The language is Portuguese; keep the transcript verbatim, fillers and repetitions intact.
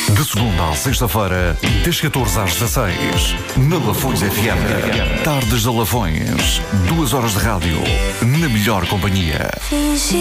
De segunda à sexta-feira, das catorze às dezasseis, na Lafões F M. Tardes da Lafões. Duas horas de rádio, na melhor companhia.